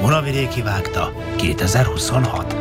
Muravidéki Vágta 2026.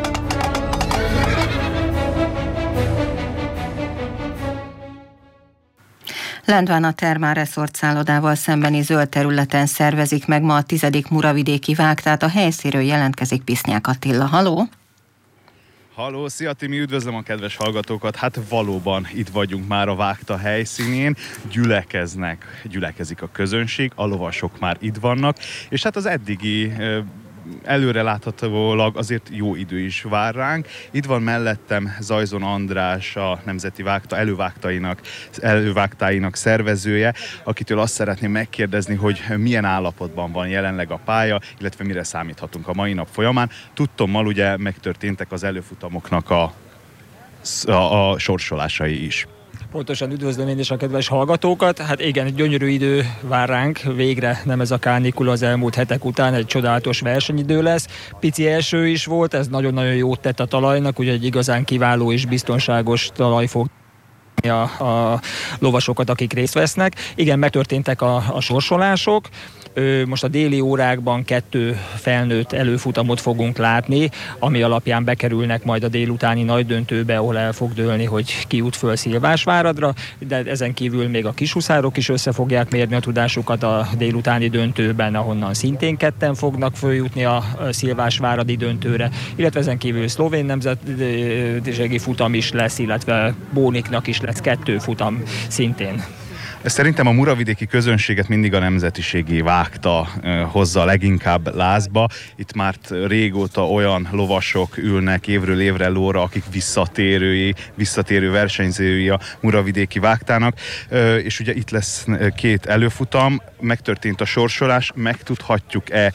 Lendván a Thermál Resort szállodával szembeni zöld területen szervezik meg ma a 10. Muravidéki Vágtát. A helyszínről jelentkezik Pisznyák Attila. Haló! Halló, szia Timi, üdvözlöm a kedves hallgatókat. Hát valóban itt vagyunk már a Vágta helyszínén, gyülekezik a közönség, a lovasok már itt vannak, és hát az eddigi előreláthatólag azért jó idő is vár ránk. Itt van mellettem Zajzon András, a Nemzeti Vágta elővágtáinak szervezője, akitől azt szeretném megkérdezni, hogy milyen állapotban van jelenleg a pálya, illetve mire számíthatunk a mai nap folyamán. Tudtommal ugye megtörténtek az előfutamoknak a sorsolásai is. Pontosan üdvözlöm én is a kedves hallgatókat. Hát igen, gyönyörű idő vár ránk, végre nem ez a kánikula az elmúlt hetek után, egy csodálatos versenyidő lesz. Pici eső is volt, ez nagyon-nagyon jót tett a talajnak, ugye egy igazán kiváló és biztonságos talaj fog a lovasokat, akik részt vesznek. Igen, megtörténtek a sorsolások. Most a déli órákban 2 felnőtt előfutamot fogunk látni, ami alapján bekerülnek majd a délutáni nagy döntőbe, ahol el fog dőlni, hogy ki jut föl Szilvásváradra, de ezen kívül még a kishuszárok is össze fogják mérni a tudásukat a délutáni döntőben, ahonnan szintén 2 fognak följutni a Szilvásváradi döntőre, illetve ezen kívül szlovén nemzetiségi futam is lesz, illetve Bóniknak is lesz 2 futam szintén. Szerintem a muravidéki közönséget mindig a nemzetiségi Vágta hozza leginkább lázba. Itt már régóta olyan lovasok ülnek évről évre lóra, akik visszatérő versenyzői a muravidéki Vágtának. És ugye itt lesz 2 előfutam, megtörtént a sorsolás, megtudhatjuk-e,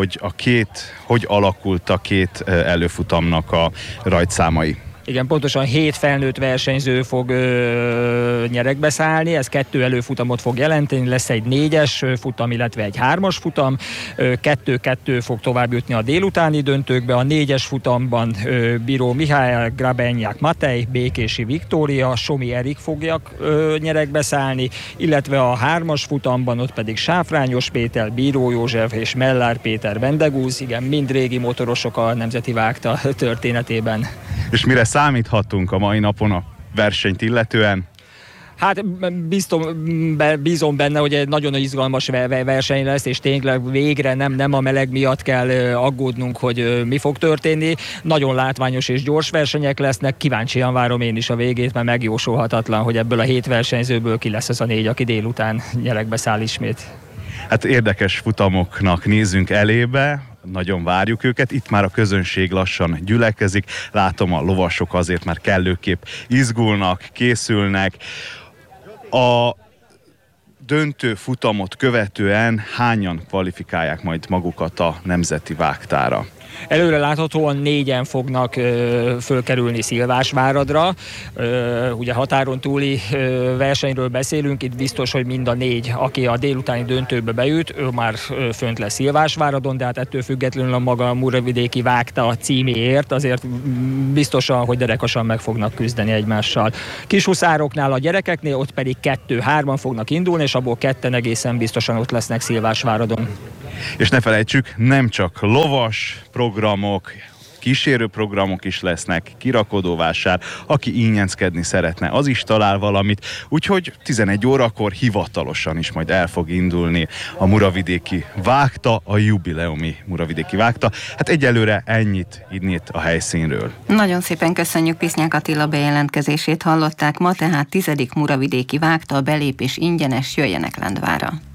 hogy alakult a 2 előfutamnak a rajtszámai? Igen, pontosan 7 felnőtt versenyző fog nyeregbe szállni, ez 2 előfutamot fog jelenteni, lesz egy 4-es futam, illetve egy 3-as futam, 2-2 fog tovább jutni a délutáni döntőkbe, a 4-es futamban Bíró Mihály, Grabenják Matej, Békési Viktória, Somi Erik fogják nyeregbe szállni, illetve a 3-as futamban ott pedig Sáfrányos Péter, Bíró József és Mellár Péter Bendegúz, igen, mind régi motorosok a Nemzeti Vágta történetében. És mire számíthatunk a mai napon a versenyt illetően? Hát bízom benne, hogy egy nagyon izgalmas verseny lesz, és tényleg végre nem a meleg miatt kell aggódnunk, hogy mi fog történni. Nagyon látványos és gyors versenyek lesznek, kíváncsian várom én is a végét, mert megjósolhatatlan, hogy ebből a 7 versenyzőből ki lesz az a 4, aki délután nyeregbe száll ismét. Hát érdekes futamoknak nézzünk elébe, nagyon várjuk őket, itt már a közönség lassan gyülekezik, látom a lovasok azért már kellőképp izgulnak, készülnek. A döntő futamot követően hányan kvalifikálják majd magukat a Nemzeti Vágtára? Előre láthatóan 4-en fognak fölkerülni Szilvásváradra. Ugye határon túli versenyről beszélünk, itt biztos, hogy mind a 4, aki a délutáni döntőbe bejut, ő már fönt lesz Szilvásváradon, de hát ettől függetlenül a maga Muravidéki Vágta címéért azért biztosan, hogy derekasan meg fognak küzdeni egymással. Kishuszároknál, a gyerekeknél ott pedig 2-3-an fognak indulni, és abból 2 egészen biztosan ott lesznek Szilvásváradon. És ne felejtsük, nem csak lovas programok, kísérő programok is lesznek, kirakodóvásár, aki ingyenckedni szeretne, az is talál valamit, úgyhogy 11 órakor hivatalosan is majd el fog indulni a Muravidéki Vágta, a jubileumi Muravidéki Vágta. Hát egyelőre ennyit innét a helyszínről. Nagyon szépen köszönjük, Pisznyák Attila bejelentkezését hallották ma, tehát 10. Muravidéki Vágta, a belépés ingyenes, jöjjenek Lendvára.